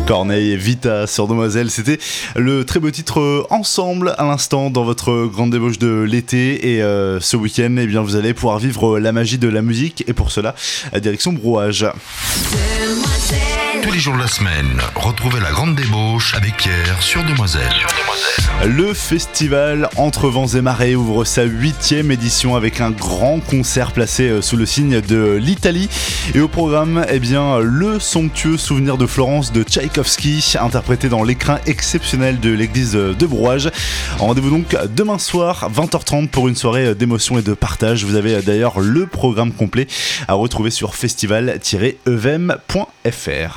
Corneille et Vita sur Demoiselle, c'était le très beau titre Ensemble à l'instant dans votre grande débauche de l'été. Et ce week-end, eh bien, vous allez pouvoir vivre la magie de la musique, et pour cela, à direction Brouage. Tous les jours de la semaine, retrouvez la grande débauche avec Pierre sur Demoiselle. Le festival Entre Vents et Marées ouvre sa 8e édition avec un grand concert placé sous le signe de l'Italie. Et au programme, eh bien, le somptueux souvenir de Florence de Tchaïkovski, interprété dans l'écrin exceptionnel de l'église de Brouage. Rendez-vous donc demain soir, 20h30, pour une soirée d'émotion et de partage. Vous avez d'ailleurs le programme complet à retrouver sur festival-evem.fr.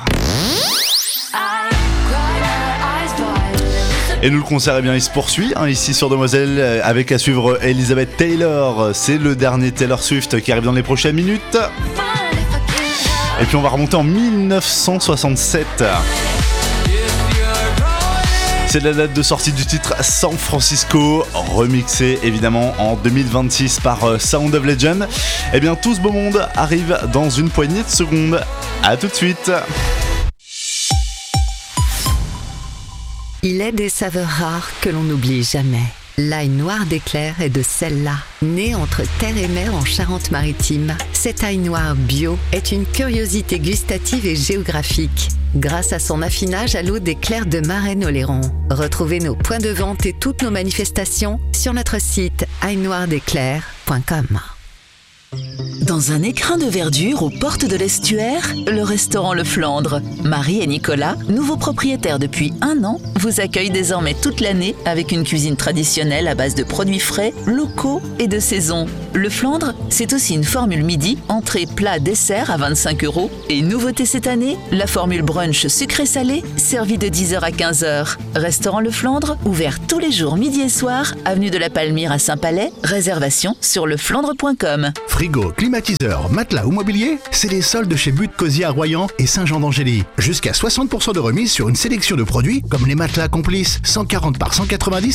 Et nous, le concert, eh bien, il se poursuit ici sur Demoiselle, avec à suivre Elizabeth Taylor. C'est le dernier Taylor Swift qui arrive dans les prochaines minutes. Et puis on va remonter en 1967. C'est la date de sortie du titre San Francisco, remixé évidemment en 2026 par Sound of Legend. Eh bien, tout ce beau monde arrive dans une poignée de secondes. A tout de suite. Il est des saveurs rares que l'on n'oublie jamais. L'ail noir d'Éclair est de celle-là. Né entre terre et mer en Charente-Maritime, cet ail noir bio est une curiosité gustative et géographique. Grâce à son affinage à l'eau d'Éclair de Marennes-Oléron. Retrouvez nos points de vente et toutes nos manifestations sur notre site ailnoirdéclair.com. Dans un écrin de verdure aux portes de l'estuaire, le restaurant Le Flandre. Marie et Nicolas, nouveaux propriétaires depuis 1 an, vous accueillent désormais toute l'année avec une cuisine traditionnelle à base de produits frais, locaux et de saison. Le Flandre, c'est aussi une formule midi, entrée, plat, dessert à 25 €. Et nouveauté cette année, la formule brunch sucré-salé, servie de 10h à 15h. Restaurant Le Flandre, ouvert tous les jours midi et soir, avenue de la Palmyre à Saint-Palais. Réservation sur leflandre.com. Frigo, climatiseur, matelas ou mobilier, c'est les soldes chez But Cosy à Royan et Saint-Jean-d'Angély. Jusqu'à 60% de remise sur une sélection de produits comme les matelas Complice 140 par 190